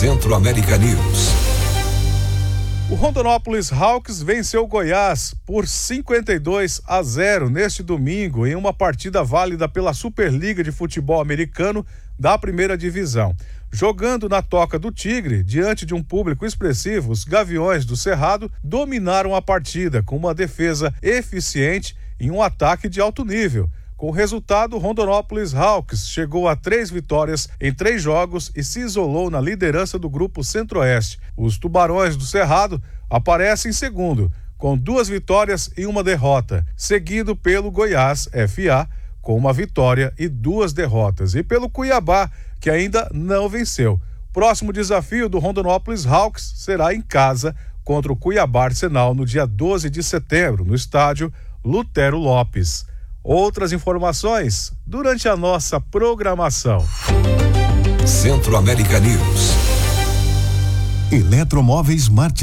Centro América News. O Rondonópolis Hawks venceu o Goiás por 52-0 neste domingo em uma partida válida pela Superliga de Futebol Americano da primeira divisão. Jogando na Toca do Tigre, diante de um público expressivo, os Gaviões do Cerrado dominaram a partida com uma defesa eficiente e um ataque de alto nível. Com o resultado, o Rondonópolis Hawks chegou a 3 vitórias em 3 jogos e se isolou na liderança do grupo Centro-Oeste. Os Tubarões do Cerrado aparecem em segundo, com 2 vitórias e 1 derrota, seguido pelo Goiás FA, com 1 vitória e 2 derrotas, e pelo Cuiabá, que ainda não venceu. Próximo desafio do Rondonópolis Hawks será em casa contra o Cuiabá Arsenal no dia 12 de setembro, no estádio Lutero Lopes. Outras informações durante a nossa programação. Centro América News. Eletromóveis Marte